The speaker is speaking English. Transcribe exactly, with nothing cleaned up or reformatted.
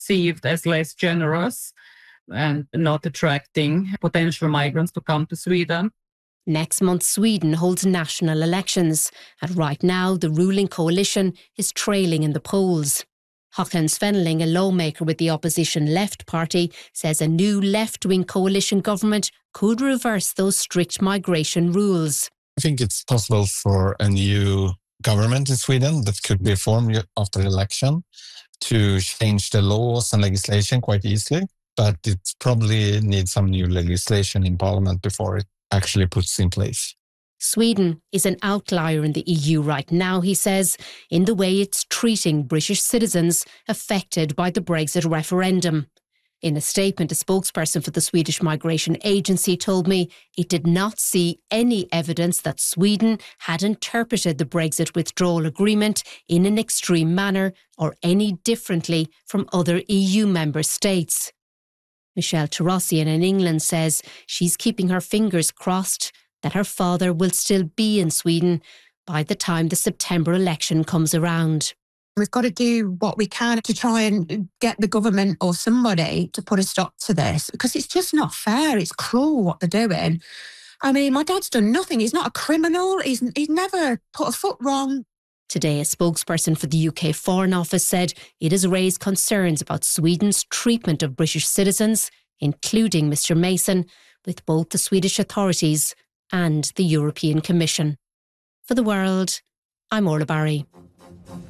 perceived as less generous and not attracting potential migrants to come to Sweden. Next month, Sweden holds national elections, and right now the ruling coalition is trailing in the polls. Håkan Svenneling, a lawmaker with the opposition Left Party, says a new left-wing coalition government could reverse those strict migration rules. I think it's possible for a new government in Sweden that could be formed after the election to change the laws and legislation quite easily, but it probably needs some new legislation in parliament before it actually puts in place. Sweden is an outlier in the E U right now, he says, in the way it's treating British citizens affected by the Brexit referendum. In a statement, a spokesperson for the Swedish Migration Agency told me it did not see any evidence that Sweden had interpreted the Brexit withdrawal agreement in an extreme manner or any differently from other E U member states. Michelle Tarossian in England says she's keeping her fingers crossed that her father will still be in Sweden by the time the September election comes around. We've got to do what we can to try and get the government or somebody to put a stop to this, because it's just not fair. It's cruel what they're doing. I mean, my dad's done nothing. He's not a criminal. He's, he's never put a foot wrong. Today, a spokesperson for the U K Foreign Office said it has raised concerns about Sweden's treatment of British citizens, including Mr Mason, with both the Swedish authorities and the European Commission. For The World, I'm Orla Barry.